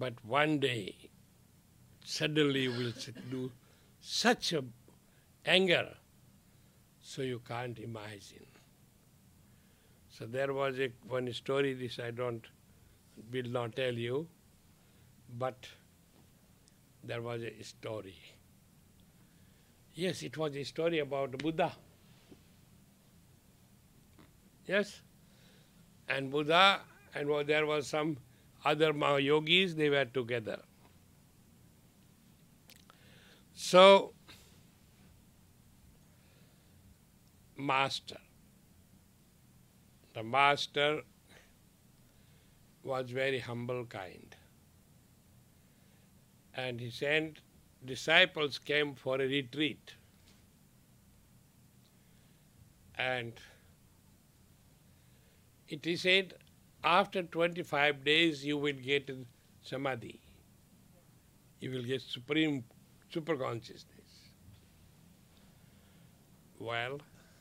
But one day, suddenly you will do such a anger, so you can't imagine. So there was one story, this I will not tell you, but there was a story. Yes, it was a story about Buddha. Yes? And Buddha, and there was some other yogis, they were together. So, the master was very humble kind. And he sent disciples came for a retreat. And it is said, after 25 days you will get samadhi. You will get supreme super consciousness. Well,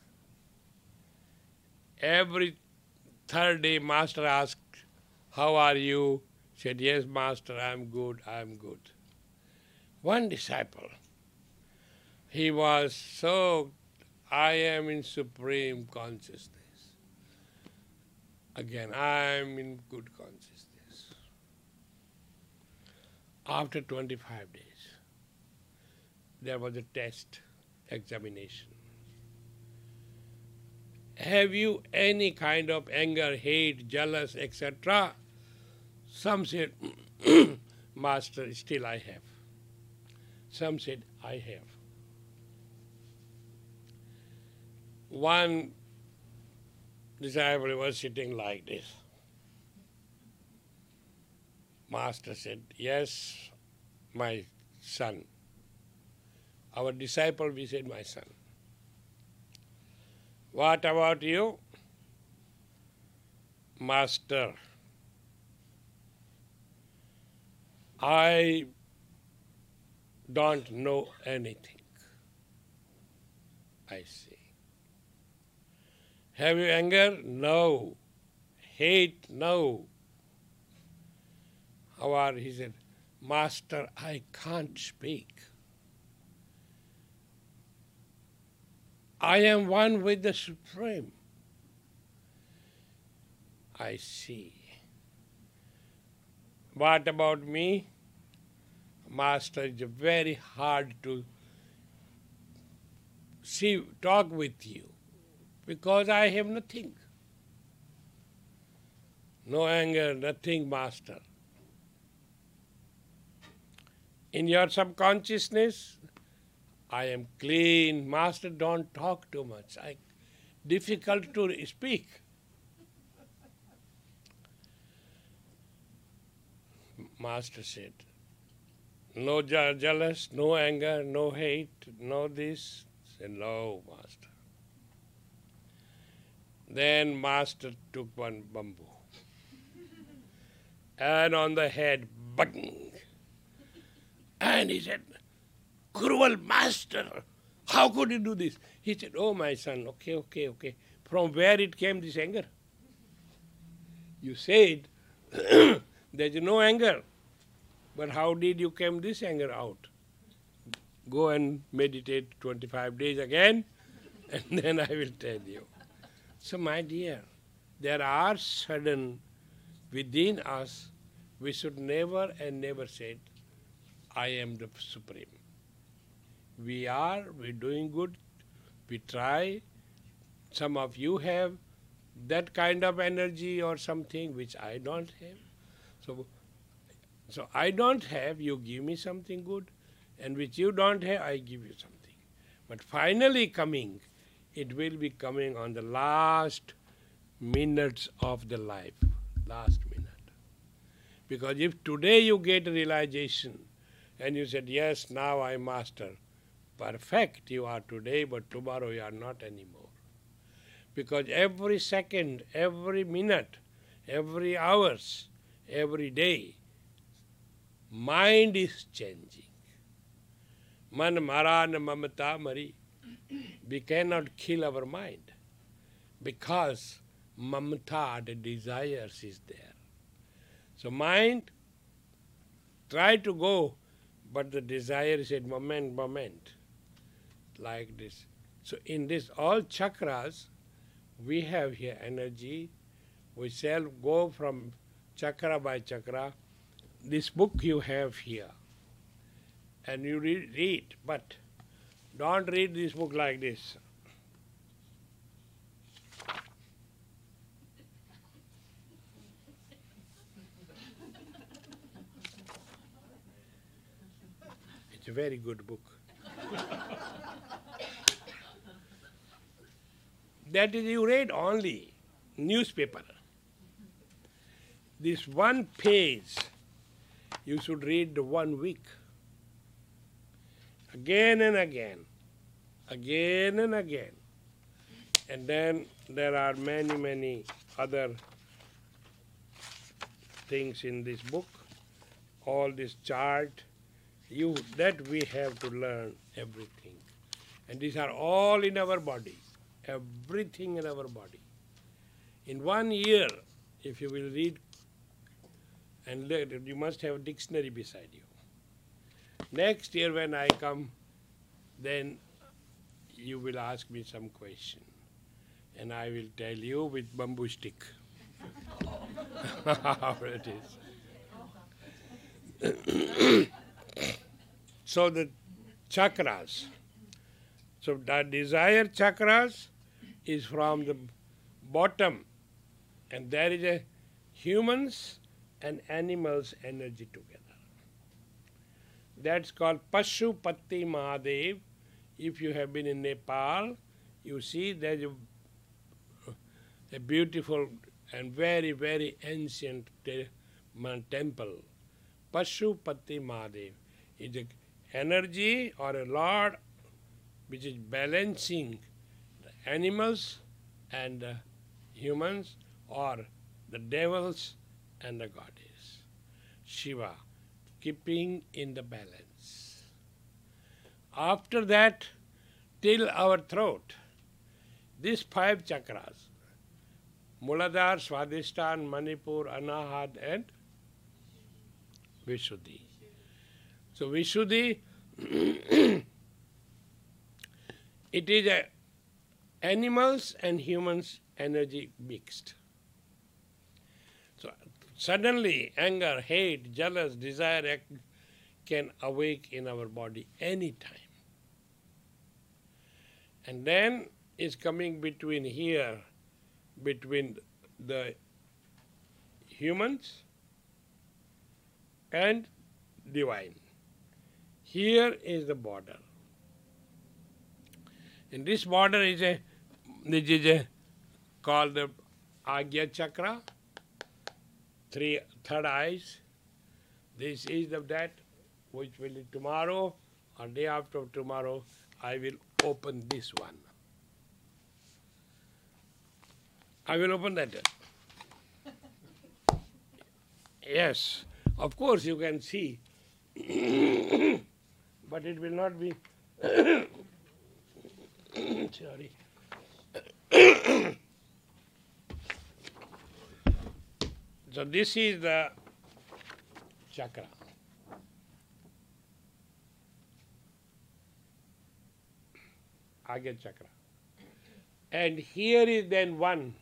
every third day master asked, how are you? Said, yes, master, I am good. One disciple, he was so, I am in supreme consciousness. Again, I am in good consciousness. After 25 days, there was a test, examination. Have you any kind of anger, hate, jealous, etc.? Some said, master, still I have. Some said, I have. One disciple was sitting like this. Master said, yes, my son. Our disciple, we said, my son. What about you? Master, I don't know anything. I see. Have you anger? No. Hate? No. How are? He said, Master, I can't speak. I am one with the Supreme. I see. What about me? Master, it's very hard to talk with you because I have nothing. No anger, nothing, Master. In your subconsciousness, I am clean. Master, don't talk too much. Difficult to speak. Master said, no jealous, no anger, no hate, no this. Said, no, Master. Then Master took one bamboo and on the head, bang. And he said, cruel Master, how could you do this? He said, oh, my son, okay. From where it came, this anger? You said there's no anger. But how did you come this anger out? Go and meditate 25 days again, and then I will tell you. So, my dear, there are sudden within us, we should never and never say, I am the Supreme. We're doing good, we try. Some of you have that kind of energy or something which I don't have. So I don't have, you give me something good, and which you don't have, I give you something. But finally coming, it will be coming on the last minutes of the life, last minute. Because if today you get realization, and you said, yes, now I master, perfect, you are today, but tomorrow you are not anymore. Because every second, every minute, every hours, every day, mind is changing. Man mara na mamata mari. We cannot kill our mind because mamata, the desires, is there. So mind try to go, but the desire said, moment, like this. So in this all chakras, we have here energy. We shall go from chakra by chakra. This book you have here, and you read, but don't read this book like this. It's a very good book. That is, you read only newspaper. This one page, you should read 1 week. Again and again. Again and again. And then there are many other things in this book. All this chart, that we have to learn everything. And these are all in our body. Everything in our body. In 1 year, if you will read, and you must have a dictionary beside you. Next year when I come, then you will ask me some question. And I will tell you with bamboo stick how it is. So the chakras. So the desire chakras is from the bottom, and there is a humans and animals energy together. That's called Pashupati Mahadev. If you have been in Nepal, you see there's a beautiful and very ancient temple. Pashupati Mahadev is an energy or a lord which is balancing the animals and the humans, or the devils and the goddess. Shiva, keeping in the balance. After that, till our throat, these 5 chakras, Muladhara, Swadhisthana, Manipur, Anahat and Vishuddhi. So Vishuddhi, it is a animals and humans energy mixed. So suddenly anger, hate, jealous, desire can awake in our body any time. And then is coming between here, between the humans and divine. Here is the border. And this border is called the Agya Chakra, third eyes. This is that which will be tomorrow or day after tomorrow. I will open this one. I will open that. Yes, of course you can see, but it will not be. Sorry. So this is the chakra. Agya chakra. And here is then one,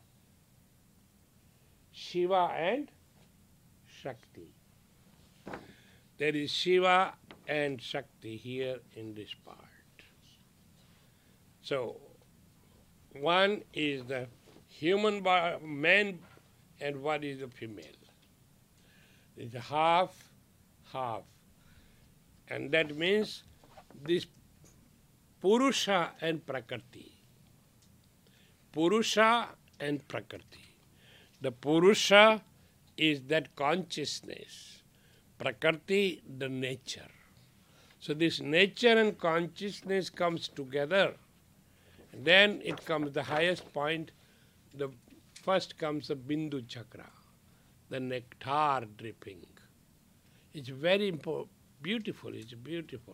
Shiva and Shakti. There is Shiva and Shakti here in this part. So, one is the human man and one is the female. It's half. And that means this Purusha and Prakriti. Purusha and Prakriti. The Purusha is that consciousness. Prakriti, the nature. So this nature and consciousness comes together. And then it comes the highest point. The first comes the Bindu Chakra, the nectar dripping. It's very beautiful. It's beautiful.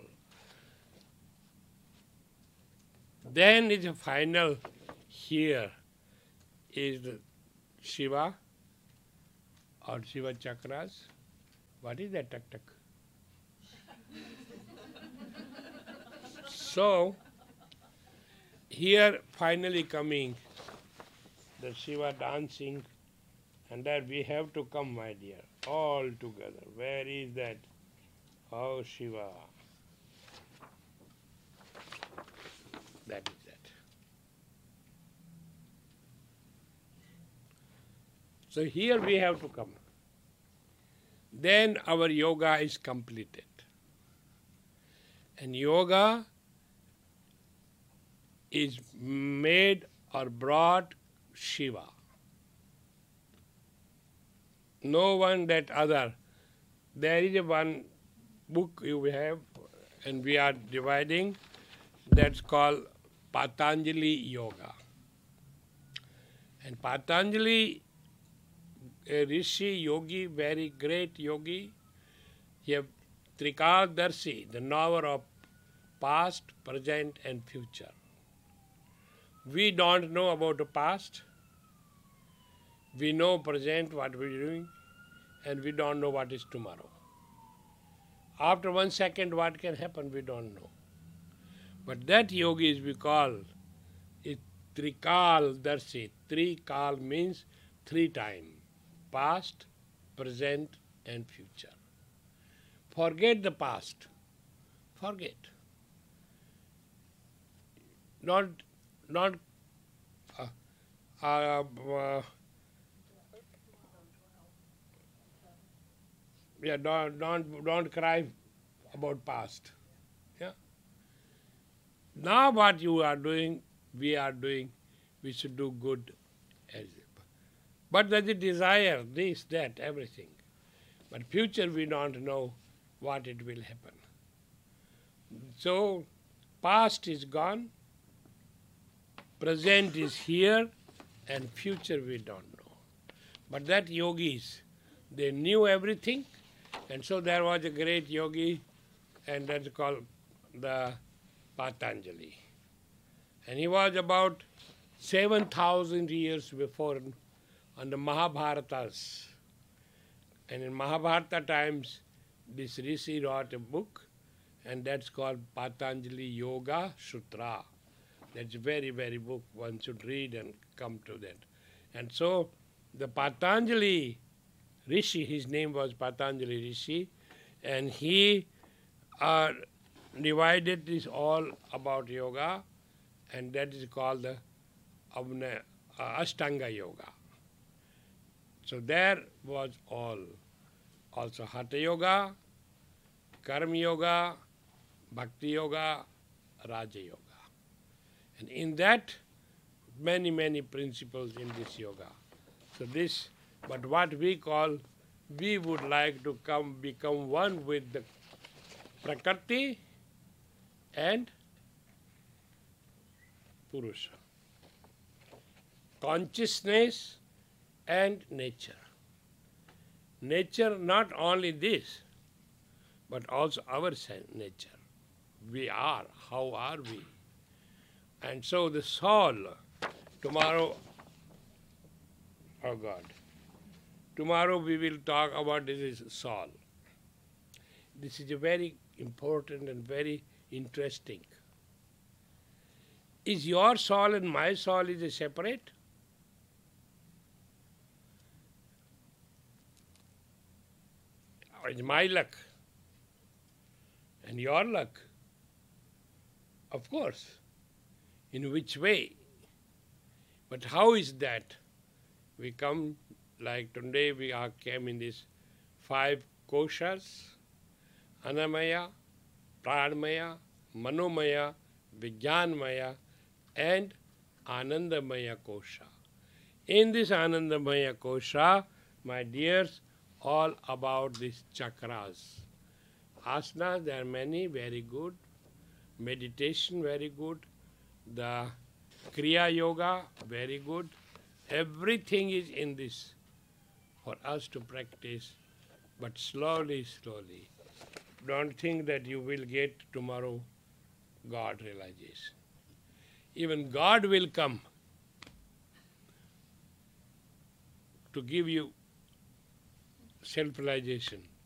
Then is a final here is the Shiva or Shiva chakras. What is that? Tak tak. So, here finally coming, the Shiva dancing, and that we have to come, my dear, all together. Where is that? Oh, Shiva. That is that. So here we have to come. Then our yoga is completed. And yoga is made or brought Shiva. No one that other. There is a one book you have, and we are dividing, that's called Patanjali Yoga. And Patanjali, a rishi, yogi, very great yogi, he have Trikadarshi, the knower of past, present and future. We don't know about the past. We know present what we're doing, and we don't know what is tomorrow. After 1 second, what can happen, we don't know. But that yogi is we call it Trikal Darshi. Trikal means 3 times. Past, present and future. Forget the past. Forget. Not don't cry about past. Yeah. Now what you are doing, we are doing, we should do good. But there's a desire, this, that, everything. But future we don't know what it will happen. So past is gone, present is here, and future we don't know. But that yogis, they knew everything, and so there was a great yogi, and that's called the Patanjali. And he was about 7,000 years before on the Mahabharatas. And in Mahabharata times, this rishi wrote a book, and that's called Patanjali Yoga Sutra. That's a very, very book one should read and come to that. And so the Patanjali Rishi, his name was Patanjali Rishi, and he divided this all about yoga, and that is called the Ashtanga Yoga. So there was all. Also Hatha Yoga, Karma Yoga, Bhakti Yoga, Raja Yoga. And in that, many, many principles in this yoga. So this, but what we call, we would like to become one with the Prakriti and Purusha. Consciousness and nature. Nature, not only this, but also our nature. We are, how are we? And so the soul, tomorrow, oh God, tomorrow we will talk about this soul. This is a very important and very interesting. Is your soul and my soul is separate? Or is my luck and your luck? Of course. In which way? But how is that? We come, like today we came in these 5 koshas, Annamaya, Pranmaya, Manomaya, Vijnanmaya, and Anandamaya kosha. In this Anandamaya kosha, my dears, all about these chakras. Asanas, there are many, very good. Meditation, very good. The Kriya Yoga, very good. Everything is in this for us to practice, but slowly, slowly. Don't think that you will get tomorrow God realization. Even God will come to give you self-realization.